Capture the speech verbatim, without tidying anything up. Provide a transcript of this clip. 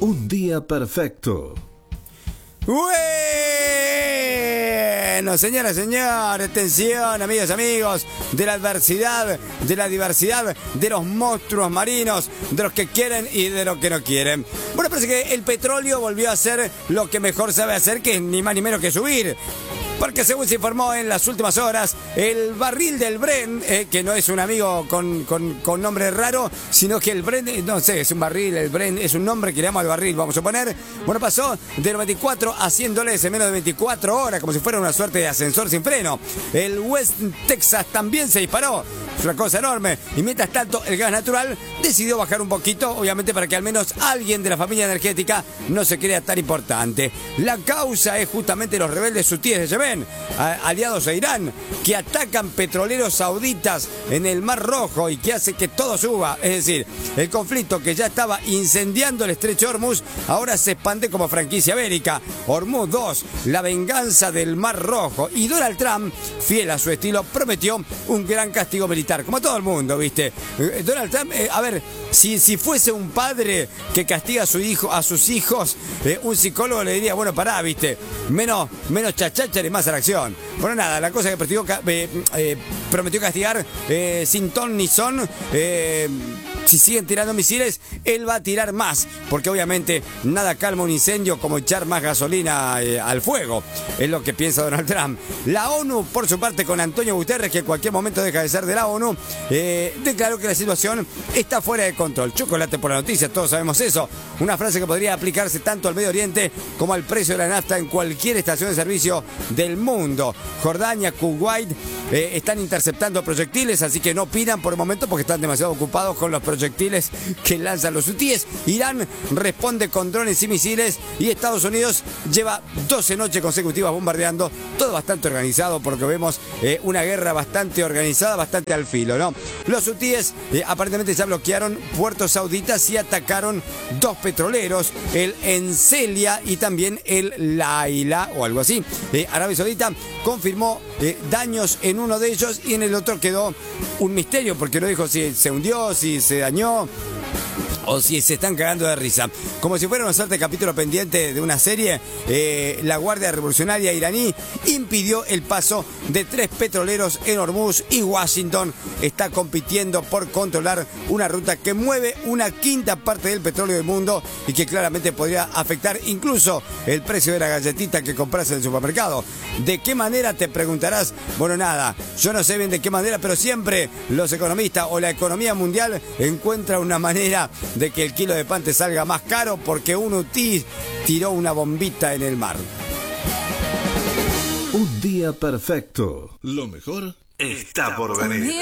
Un día perfecto. Bueno, señoras y señores, atención, amigos amigos, de la adversidad, de la diversidad, de los monstruos marinos, de los que quieren y de los que no quieren. Bueno, parece que el petróleo volvió a hacer lo que mejor sabe hacer, que es ni más ni menos que subir. Porque según se informó en las últimas horas, el barril del Brent, eh, que no es un amigo con, con, con nombre raro, sino que el Brent, no sé, es un barril, el Brent es un nombre que le llama al barril, vamos a poner. Bueno, pasó de los veinticuatro a cien dólares en menos de veinticuatro horas, como si fuera una suerte de ascensor sin freno. El West Texas también se disparó. Es una cosa enorme. Y mientras tanto, el gas natural decidió bajar un poquito, obviamente para que al menos alguien de la familia energética no se crea tan importante. La causa es justamente los rebeldes hutíes de Yemen, aliados a Irán, que atacan petroleros sauditas en el Mar Rojo y que hace que todo suba. Es decir, el conflicto que ya estaba incendiando el estrecho Hormuz ahora se expande como franquicia bélica. Hormuz dos, la venganza del Mar Rojo. Y Donald Trump, fiel a su estilo, prometió un gran castigo militar. Como todo el mundo, ¿viste? Donald Trump, eh, a ver, si, si fuese un padre que castiga a, su hijo, a sus hijos, eh, un psicólogo le diría, bueno, pará, ¿viste? Menos, menos chachachar y más a la acción. Bueno, nada, la cosa que prometió, eh, eh, prometió castigar eh, sin ton ni son. Eh, si siguen tirando misiles, él va a tirar más, porque obviamente nada calma un incendio como echar más gasolina eh, al fuego, es lo que piensa Donald Trump. La ONU, por su parte, con Antonio Guterres, que en cualquier momento deja de ser de la ONU, eh, declaró que la situación está fuera de control. Chocolate por la noticia, todos sabemos eso. Una frase que podría aplicarse tanto al Medio Oriente como al precio de la nafta en cualquier estación de servicio del mundo. Jordania, Kuwait eh, están interceptando proyectiles, así que no pidan por el momento porque están demasiado ocupados con los proyectiles que lanzan los hutíes. Irán responde con drones y misiles y Estados Unidos lleva doce noches consecutivas bombardeando, todo bastante organizado, por lo que vemos eh, una guerra bastante organizada, bastante al filo, ¿no? Los hutíes eh, aparentemente ya bloquearon puertos sauditas y atacaron dos petroleros, el Encelia y también el Laila o algo así. Eh, Arabia Saudita confirmó eh, daños en uno de ellos y en el otro quedó un misterio porque no dijo si se hundió, si se dañó o si se están cagando de risa. Como si fuera una suerte de capítulo pendiente de una serie, eh, la Guardia Revolucionaria iraní impidió el paso de tres petroleros en Hormuz y Washington está compitiendo por controlar una ruta que mueve una quinta parte del petróleo del mundo y que claramente podría afectar incluso el precio de la galletita que compras en el supermercado. ¿De qué manera? Te preguntarás. Bueno, nada, yo no sé bien de qué manera, pero siempre los economistas o la economía mundial encuentran una manera de que el kilo de pan te salga más caro porque un hutí tiró una bombita en el mar. Un día perfecto. Lo mejor está por venir.